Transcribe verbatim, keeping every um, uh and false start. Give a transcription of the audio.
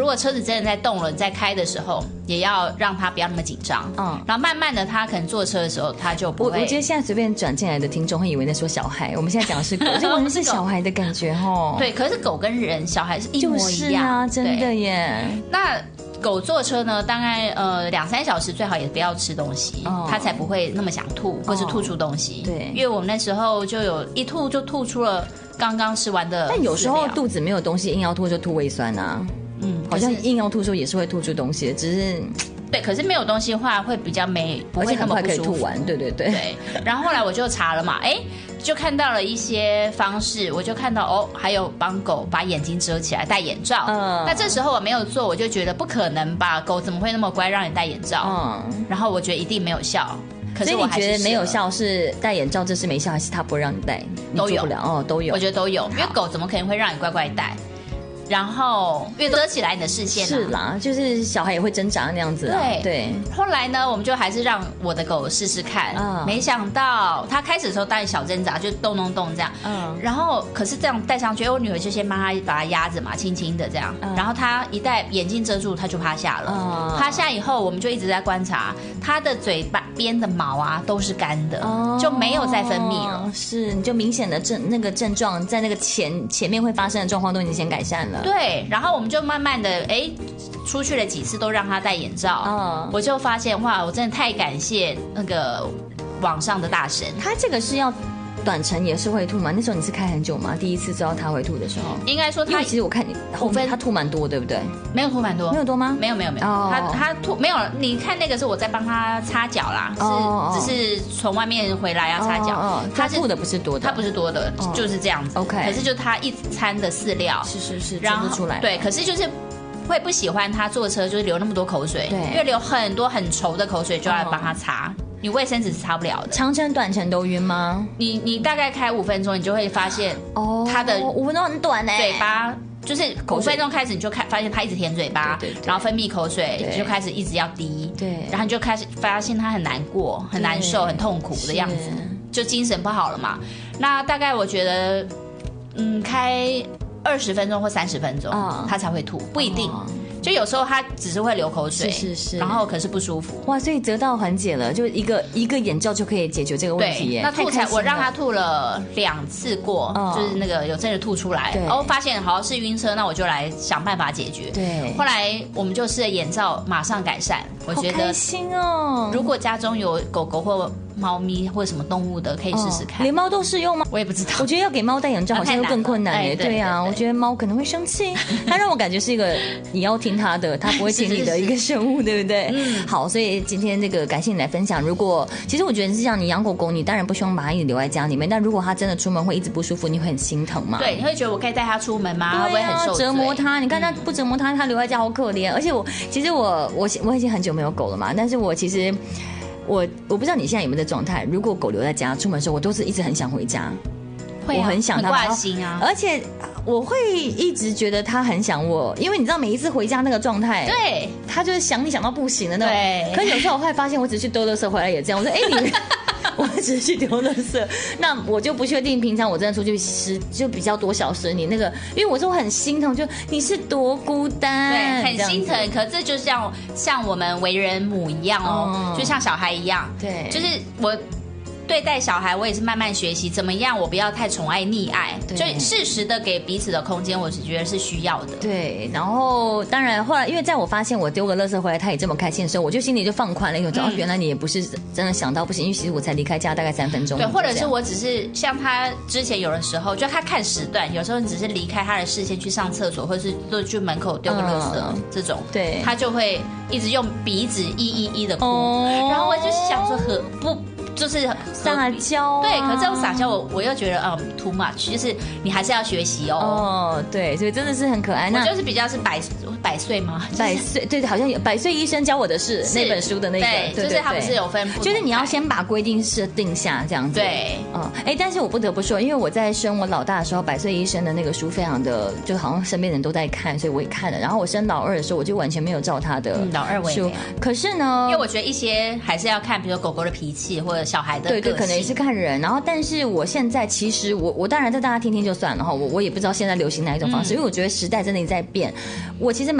如果车子真的在动了，你在开的时候，也要让它不要那么紧张。嗯，然后慢慢的，它可能坐车的时候，它就不会。 我我觉得现在随便转进来的听众会以为在说小孩，我们现在讲的是狗，就完全是小孩的感觉哦。 对，可是狗跟人、小孩是一模一样。 就是啊，真的耶。 那狗坐车呢，大概呃两三小时最好也不要吃东西，哦、它才不会那么想吐，或是吐出东西。哦、对，因为我们那时候就有一吐就吐出了刚刚吃完的。 但有时候肚子没有东西，硬要吐就吐胃酸啊。嗯，好像硬要吐的时候也是会吐出东西的，只是。 对，可是没有东西的话会比较没，不会那么不舒服， 而且很快可以吐完。对对对。 对，然后后来我就查了嘛，哎，就看到了一些方式，我就看到哦，还有帮狗把眼睛遮起来，戴眼罩。嗯。那这时候我没有做，我就觉得不可能吧，狗怎么会那么乖，让你戴眼罩？嗯。然后我觉得一定没有效。可是我还是所以你觉得没有效是戴眼罩这是没效，还是他不让你戴？ 都有哦，都有。 我觉得都有，因为狗怎么可能会让你乖乖戴？然后越遮起来你的视线、啊、 是啦，就是小孩也会挣扎那样子、啊、 对对。 后来呢，我们就还是让我的狗试试看、嗯、没想到它开始的时候当然小挣扎，就动动动这样，嗯，然后可是这样戴上去，我女儿就先帮它把它压着嘛，轻轻的这样、嗯、然后它一戴眼镜遮住，它就趴下了、嗯、趴下以后我们就一直在观察它的嘴巴边的毛啊都是干的、哦、就没有再分泌了， 是你就明显的症那个症状在那个前前面会发生的状况都已经先改善了。 对，然后我们就慢慢的哎，出去了几次都让他戴眼罩、哦、我就发现哇，我真的太感谢那个网上的大神。 他这个是要短程也是会吐吗？那时候你是开很久吗？第一次知道他会吐的时候， 应该说他， 因为其实我看你后面他吐蛮多，对不对？ 没有吐蛮多， 没有多吗？ 没有没有没有，哦、他他吐没有。你看那个是我在帮他擦脚啦，哦、是只是从外面回来要擦脚，哦、 他吐的不是多的， 他不是多的，哦、就是这样子。 OK， 可是就他一餐的饲料， 是是是， 然后出来对，可是就是会不喜欢他坐车就是流那么多口水，对，因为流很多很稠的口水就要帮他擦。哦，你卫生纸是擦不了的。 长程短程都晕吗？ 你你大概开五分钟，你就会发现哦，它的五分钟很短哎， 嘴巴就是五分钟开始你就看发现它一直舔嘴巴， 对对对， 然后分泌口水就开始一直要滴，对，然后你就开始发现它很难过、很难受、很痛苦的样子，就精神不好了嘛。那大概我觉得，嗯，开二十分钟或三十分钟，哦，它才会吐，不一定。哦，就有时候他只是会流口水，是是是，然后可是不舒服。哇， 所以得到缓解了，就一个一个眼罩就可以解决这个问题耶。 那吐才我让他吐了两次过，哦，就是那个有真的吐出来，然后发现好像是晕车，那我就来想办法解决。对，后来我们就试了眼罩，马上改善。我觉得好开心哦！ 如果家中有狗狗或猫咪或者什么动物的，可以试试看。 连猫都适用吗？ 我也不知道。 我觉得要给猫戴眼罩好像又更困难哎。对啊，我觉得猫可能会生气。它让我感觉是一个你要听它的，它不会听你的一个生物，对不对？嗯。好，所以今天这个感谢你来分享。如果其实我觉得是这样，你养狗狗，你当然不希望把它一直留在家里面，但如果它真的出门会一直不舒服，你会很心疼吗？ 对，你会觉得我可以带它出门吗？会不会很受罪？ 折磨它？你看它不折磨它，它留在家好可怜。而且我其实我我我已经很久没有狗了嘛，但是我其实。我我不知道你现在有没有这状态。如果狗留在家，出门的时候，我都是一直很想回家， 会、啊、 我很想它， 很挂心啊。 而且我会一直觉得它很想我，因为你知道每一次回家那个状态， 对， 它就是想你想到不行的那种。对。可是有时候我会发现，我只去丢垃圾回来也这样。我说，哎、欸，你。我只是去丢垃圾，那我就不确定平常我真的出去十就比较多小时，你那个，因为我说我很心疼，就你是多孤单， 对，很心疼。可这就像像我们为人母一样哦，嗯、就像小孩一样，对，就是我。对待小孩，我也是慢慢学习怎么样，我不要太宠爱溺爱，就适时的给彼此的空间，我是觉得是需要的。对， 然后当然后来，因为在我发现我丢个垃圾回来，他也这么开心的时候，我就心里就放宽了，因为我知道、嗯、哦，原来你也不是真的想到不行，因为其实我才离开家大概三分钟。 对，或者是我只是像他之前有的时候，就他看时段，有时候你只是离开他的视线去上厕所，或者是就去门口丢个垃圾、嗯、这种，对，他就会一直用鼻子一一一的哭，哦、然后我就想说何不。就是撒娇、啊， 对，可是这种撒娇我我又觉得嗯 too much， 就是你还是要学习哦。 哦，对，所以真的是很可爱。 我就是比较是百百岁吗？ 百岁，对，好像有百岁医生教我的是那本书的那个， 对，对就是他不是有分， 就是你要先把规定设定下这样子。对，嗯，哎，但是我不得不说，因为我在生我老大的时候，百岁医生的那个书非常的，就好像身边人都在看，所以我也看了。然后我生老二的时候，我就完全没有照他的、嗯、 老二我也没有。 可是呢， 因为我觉得一些还是要看，比如说狗狗的脾气或者小孩的个性， 对对，可能也是看人。然后，但是我现在其实我我当然在大家听听就算了哈，我我也不知道现在流行哪一种方式，嗯、因为我觉得时代真的在变。我其实。